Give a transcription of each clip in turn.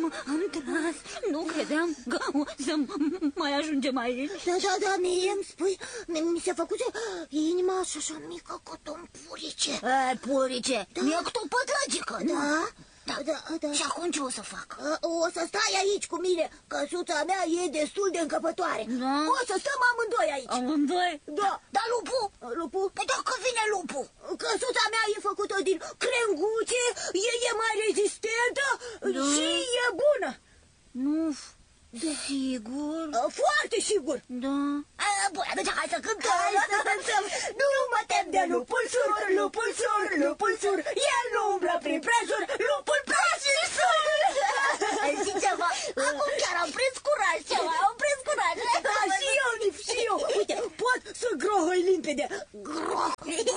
am tras. Nu credeam că o să mai ajungem aici. Da, mie îmi spui, mi se făcuse inima așa mică cât un purice. Purice, mi-e cât o pătragică, Da? Da. Și acum ce o să fac? O să stai aici cu mine, căsuța mea e destul de încăpătoare. Da? O să stăm amândoi aici. Amândoi? Da. Dar lupul? Lupul? Păi dacă vine lupul? Căsuța mea e făcută din crenguțe, e mai rezistentă și e bună. Nu, sigur? Foarte sigur. Da. Bun, atunci hai să cântăm. Nu mă tem de lupul sur, lupul sur, lupul sur. El nu umblă prin prejur, lupul praf și sur. Știi ceva? Acum chiar am prins curaj ceva, am prins curaj. Da, și eu. Uite, pot să grohăi limpede. Groh.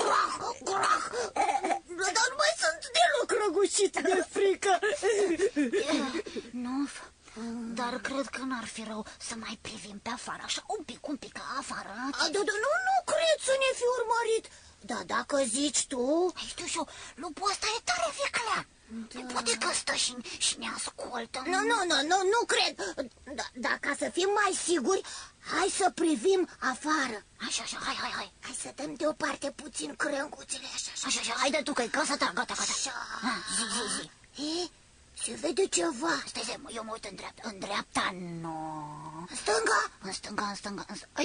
Dar nu mai sunt deloc răgușit de frică. Nu, dar cred că n-ar fi rău să mai privim pe afară, așa un pic afară. Nu cred să ne fi urmărit. Dar dacă zici tu... Știu și eu, lupul ăsta e tare viclean. Poate că stă și ne ascultă. Nu cred. Dar ca să fim mai siguri, hai să privim afară. Așa, hai. Hai să dăm deoparte puțin crenguțele, așa. Haide tu, că e casa ta, gata. Așa. Zi. Se vede ceva. Stai, eu mă uit în dreapta. În dreapta, nu. În stânga? În stânga.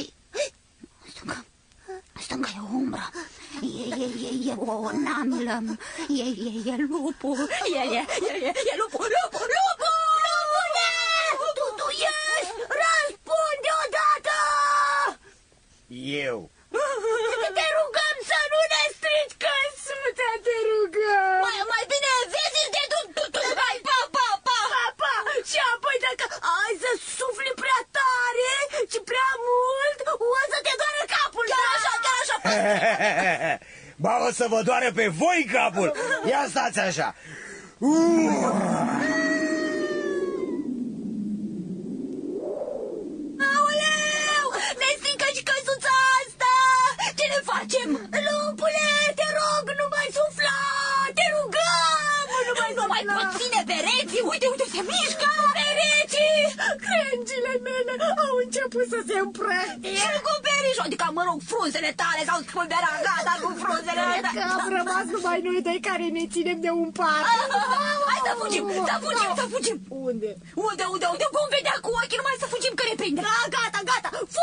În stânga e o umbră. E o namlă. E lupul. E lupul. Lupule! Tu ești! Răspunde odată! Eu. Te rugăm să nu ne strici căsuța, te rugăm! Mai bine vezi de tu. Hai, pa! Și apoi dacă ai să sufli prea tare și prea mult, o să te doară capul! Chiar așa. Ba, o să vă doară pe voi capul. Ia stați așa. Aoleu! Ne strică și căsuța asta! Ce ne facem? Lupule, te rog, nu mai sufla! Te rugăm! Nu mai pot ține pereții! Uite, se mișcă! Pereții! Crengile mele au început să se împrăștie! Și cu perișul, adică, mă rog, frunzele tale s-au spulberat, gata cu frunzele tale! Că am rămas numai noi doi care ne ținem de un pat! Hai să fugim! Unde? Unde? Vom vedea cu ochii, numai să fugim că ne prinde! Da, gata!